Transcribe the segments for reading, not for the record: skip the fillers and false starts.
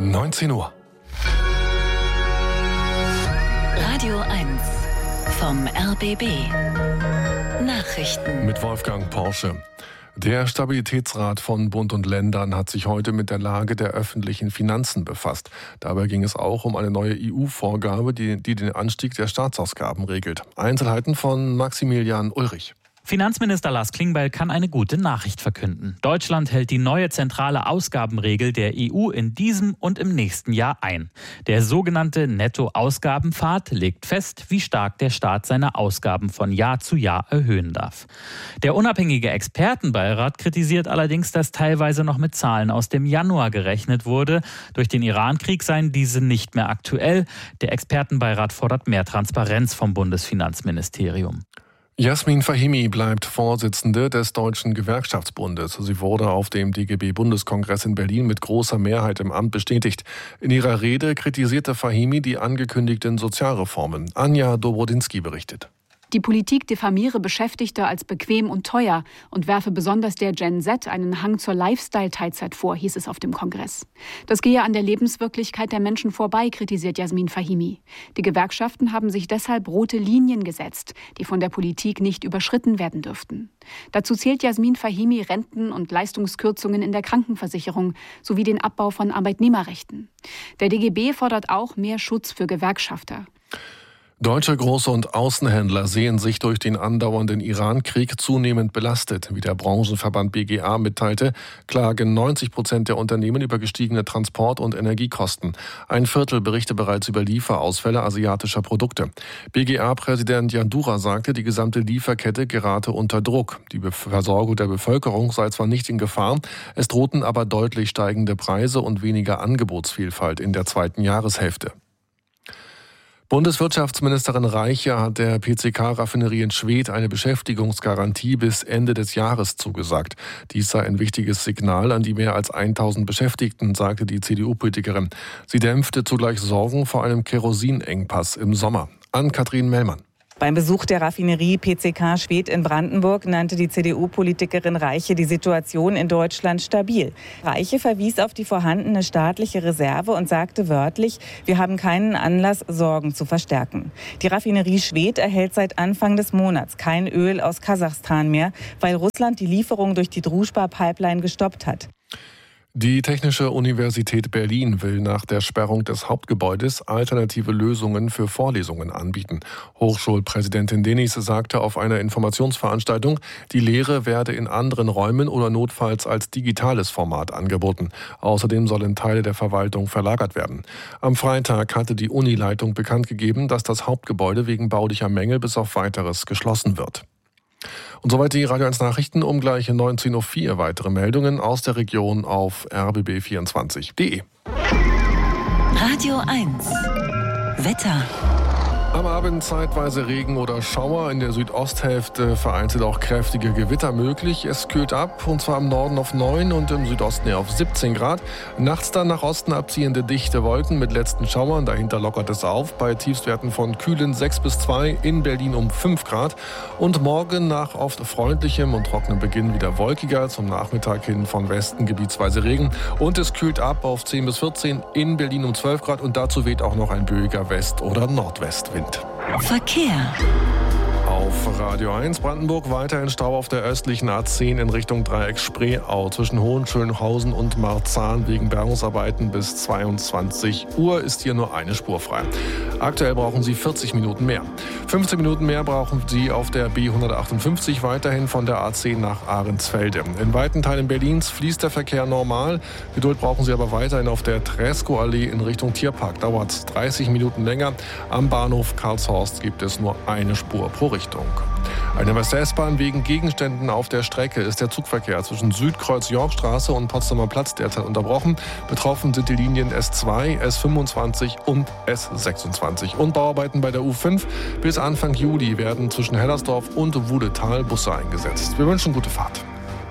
19 Uhr. Radio 1 vom RBB. Nachrichten. Mit Wolfgang Porsche. Der Stabilitätsrat von Bund und Ländern hat sich heute mit der Lage der öffentlichen Finanzen befasst. Dabei ging es auch um eine neue EU-Vorgabe, die den Anstieg der Staatsausgaben regelt. Einzelheiten von Maximilian Ulrich. Finanzminister Lars Klingbeil kann eine gute Nachricht verkünden. Deutschland hält die neue zentrale Ausgabenregel der EU in diesem und im nächsten Jahr ein. Der sogenannte Nettoausgabenpfad legt fest, wie stark der Staat seine Ausgaben von Jahr zu Jahr erhöhen darf. Der unabhängige Expertenbeirat kritisiert allerdings, dass teilweise noch mit Zahlen aus dem Januar gerechnet wurde. Durch den Irankrieg seien diese nicht mehr aktuell. Der Expertenbeirat fordert mehr Transparenz vom Bundesfinanzministerium. Jasmin Fahimi bleibt Vorsitzende des Deutschen Gewerkschaftsbundes. Sie wurde auf dem DGB-Bundeskongress in Berlin mit großer Mehrheit im Amt bestätigt. In ihrer Rede kritisierte Fahimi die angekündigten Sozialreformen. Anja Dobrodinsky berichtet. Die Politik diffamiere Beschäftigte als bequem und teuer und werfe besonders der Gen Z einen Hang zur Lifestyle-Teilzeit vor, hieß es auf dem Kongress. Das gehe an der Lebenswirklichkeit der Menschen vorbei, kritisiert Jasmin Fahimi. Die Gewerkschaften haben sich deshalb rote Linien gesetzt, die von der Politik nicht überschritten werden dürften. Dazu zählt Jasmin Fahimi Renten- und Leistungskürzungen in der Krankenversicherung sowie den Abbau von Arbeitnehmerrechten. Der DGB fordert auch mehr Schutz für Gewerkschafter. Deutsche Groß- und Außenhändler sehen sich durch den andauernden Iran-Krieg zunehmend belastet. Wie der Branchenverband BGA mitteilte, klagen 90% der Unternehmen über gestiegene Transport- und Energiekosten. Ein Viertel berichte bereits über Lieferausfälle asiatischer Produkte. BGA-Präsident Jandura sagte, die gesamte Lieferkette gerate unter Druck. Die Versorgung der Bevölkerung sei zwar nicht in Gefahr, es drohten aber deutlich steigende Preise und weniger Angebotsvielfalt in der zweiten Jahreshälfte. Bundeswirtschaftsministerin Reiche hat der PCK-Raffinerie in Schwedt eine Beschäftigungsgarantie bis Ende des Jahres zugesagt. Dies sei ein wichtiges Signal an die mehr als 1000 Beschäftigten, sagte die CDU-Politikerin. Sie dämpfte zugleich Sorgen vor einem Kerosinengpass im Sommer. Ann-Kathrin Mellmann. Beim Besuch der Raffinerie PCK Schwedt in Brandenburg nannte die CDU-Politikerin Reiche die Situation in Deutschland stabil. Reiche verwies auf die vorhandene staatliche Reserve und sagte wörtlich, wir haben keinen Anlass, Sorgen zu verstärken. Die Raffinerie Schwedt erhält seit Anfang des Monats kein Öl aus Kasachstan mehr, weil Russland die Lieferung durch die Druzhba-Pipeline gestoppt hat. Die Technische Universität Berlin will nach der Sperrung des Hauptgebäudes alternative Lösungen für Vorlesungen anbieten. Hochschulpräsidentin Denis sagte auf einer Informationsveranstaltung, die Lehre werde in anderen Räumen oder notfalls als digitales Format angeboten. Außerdem sollen Teile der Verwaltung verlagert werden. Am Freitag hatte die Unileitung bekannt gegeben, dass das Hauptgebäude wegen baulicher Mängel bis auf Weiteres geschlossen wird. Und soweit die Radio 1 Nachrichten, um gleich 19.04 Uhr weitere Meldungen aus der Region auf rbb24.de. Radio 1 Wetter. Am Abend zeitweise Regen oder Schauer, in der Südosthälfte vereinzelt auch kräftige Gewitter möglich. Es kühlt ab, und zwar im Norden auf 9 und im Südosten auf 17 Grad. Nachts dann nach Osten abziehende dichte Wolken mit letzten Schauern, dahinter lockert es auf, bei Tiefstwerten von kühlen 6 bis 2, in Berlin um 5 Grad. Und morgen nach oft freundlichem und trockenem Beginn wieder wolkiger, zum Nachmittag hin von Westen gebietsweise Regen. Und es kühlt ab auf 10 bis 14, in Berlin um 12 Grad und dazu weht auch noch ein böiger West- oder Nordwestwind. Verkehr. Auf Radio 1 Brandenburg weiterhin Stau auf der östlichen A10 in Richtung Dreieck Spreeau zwischen Hohenschönhausen und Marzahn wegen Bergungsarbeiten bis 22 Uhr ist hier nur eine Spur frei. Aktuell brauchen Sie 40 Minuten mehr. 15 Minuten mehr brauchen Sie auf der B158 weiterhin von der A10 nach Ahrensfelde. In weiten Teilen Berlins fließt der Verkehr normal. Geduld brauchen Sie aber weiterhin auf der Tresco-Allee in Richtung Tierpark. Dauert es 30 Minuten länger. Am Bahnhof Karlshorst gibt es nur eine Spur pro Richtung. Eine West-S-Bahn wegen Gegenständen auf der Strecke ist der Zugverkehr zwischen Südkreuz-Yorkstraße und Potsdamer Platz derzeit unterbrochen. Betroffen sind die Linien S2, S25 und S26. Und Bauarbeiten bei der U5. Bis Anfang Juli werden zwischen Hellersdorf und Wudetal Busse eingesetzt. Wir wünschen gute Fahrt.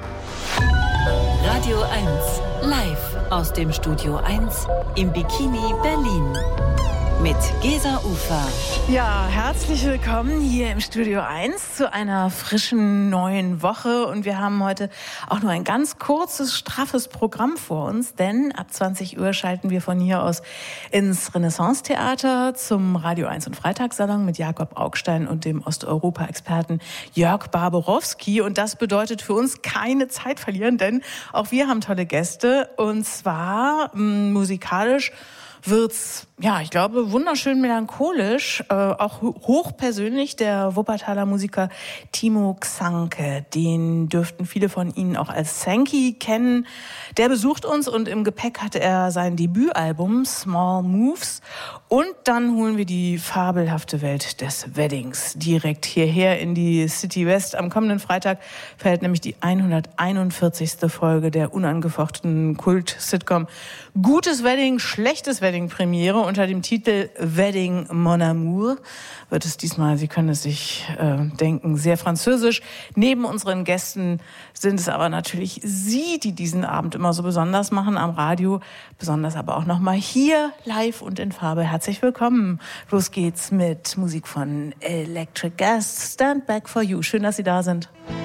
Radio 1 live aus dem Studio 1 im Bikini Berlin. mit Gesa Ufer. Ja, herzlich willkommen hier im Studio 1 zu einer frischen neuen Woche. Und wir haben heute auch nur ein ganz kurzes, straffes Programm vor uns, denn ab 20 Uhr schalten wir von hier aus ins Renaissance-Theater zum Radio 1 und Freitagssalon mit Jakob Augstein und dem Osteuropa-Experten Jörg Barborowski. Und das bedeutet für uns keine Zeit verlieren, denn auch wir haben tolle Gäste. Und zwar musikalisch wird's, ja, ich glaube, wunderschön melancholisch, auch hochpersönlich. Der Wuppertaler Musiker Timo Xanke, den dürften viele von Ihnen auch als Sankey kennen. Der besucht uns und im Gepäck hatte er sein Debütalbum Small Moves. Und dann holen wir die fabelhafte Welt des Weddings direkt hierher in die City West. Am kommenden Freitag fällt nämlich die 141. Folge der unangefochtenen Kult-Sitcom Gutes Wedding, Schlechtes Wedding Premiere unter dem Titel Wedding Mon Amour. Wird es diesmal, Sie können es sich denken, sehr französisch. Neben unseren Gästen sind es aber natürlich Sie, die diesen Abend immer so besonders machen am Radio. Besonders aber auch nochmal hier live und in Farbe. Herzlich willkommen. Los geht's mit Musik von Electric Gas. Stand Back for You. Schön, dass Sie da sind.